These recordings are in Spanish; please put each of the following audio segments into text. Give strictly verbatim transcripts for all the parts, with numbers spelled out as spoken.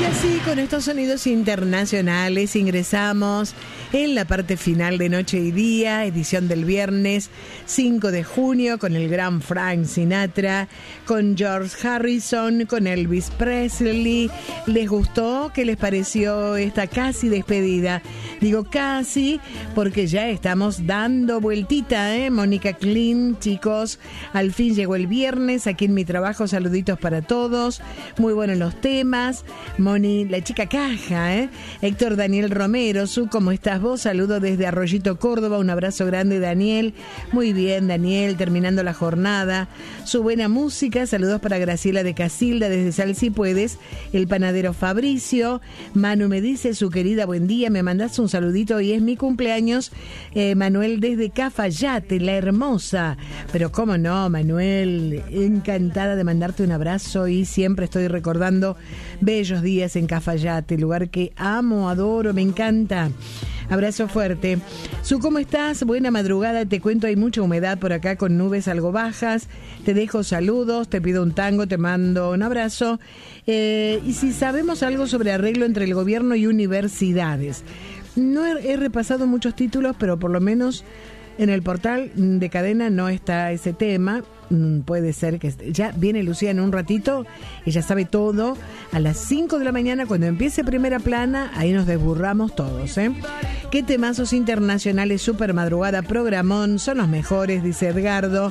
Y así, con estos sonidos internacionales, ingresamos en la parte final de Noche y Día, edición del viernes cinco de junio, con el gran Frank Sinatra, con George Harrison, con Elvis Presley. ¿Les gustó? ¿Qué les pareció esta casi despedida? Digo casi porque ya estamos dando vueltita, ¿eh? Mónica Klein, chicos, al fin llegó el viernes, aquí en mi trabajo, saluditos para todos, muy buenos los temas. Moni, la chica caja, ¿eh? Héctor Daniel Romero, Su, ¿cómo estás vos? Saludo desde Arroyito, Córdoba, un abrazo grande, Daniel. Muy bien, Daniel, terminando la jornada. Su buena música, saludos para Graciela de Casilda, desde Sal Si Puedes, el panadero Fabricio. Manu me dice, su querida, buen día, me mandaste un saludito, hoy es mi cumpleaños. Eh, Manuel desde Cafayate, la hermosa. Pero cómo no, Manuel, encantada de mandarte un abrazo y siempre estoy recordando bellos días en Cafayate, lugar que amo, adoro, me encanta. Abrazo fuerte. Su, ¿cómo estás? Buena madrugada, te cuento, hay mucha humedad por acá con nubes algo bajas. Te dejo saludos, te pido un tango, te mando un abrazo. Eh, y si sabemos algo sobre arreglo entre el gobierno y universidades. No he, he repasado muchos títulos, pero por lo menos en el portal de Cadena no está ese tema. Puede ser que ya viene Lucía en un ratito, ella sabe todo. A las cinco de la mañana, cuando empiece Primera Plana, ahí nos desburramos todos, ¿eh? Qué temazos internacionales, super madrugada, programón, son los mejores, dice Edgardo.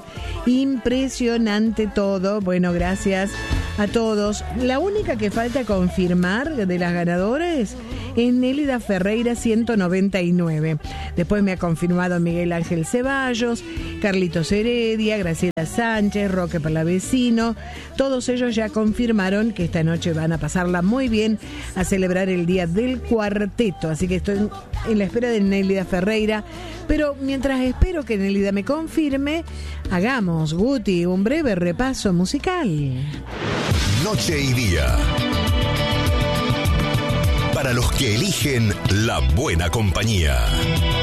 Impresionante todo. Bueno, gracias a todos. La única que falta confirmar de las ganadoras es Nélida Ferreira, ciento noventa y nueve. Después me ha confirmado Miguel Ángel Ceballos, Carlitos Heredia, Graciela Sánchez, Roque Palavecino. Todos ellos ya confirmaron que esta noche van a pasarla muy bien a celebrar el Día del Cuarteto. Así que estoy en la espera de Nélida Ferreira. Pero mientras espero que Nélida me confirme, hagamos, Guti, un breve repaso musical. Noche y Día. Para los que eligen la buena compañía.